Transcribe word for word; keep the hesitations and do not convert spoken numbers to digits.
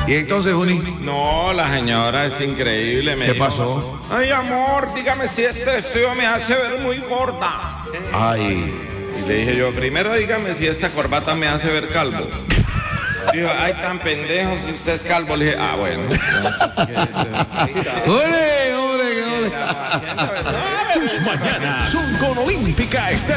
Y entonces, Juni, No, la señora es increíble. Me ¿qué dijo, pasó? Ay, amor, dígame si este vestido me hace ver muy gorda. Ay, Y le dije yo, primero dígame si esta corbata me hace ver calvo. Dijo, ay, tan pendejo, si usted es calvo. Le dije, ah, bueno. ¡ole, ole, ole! Tus mañanas son con Olímpica Estéreo.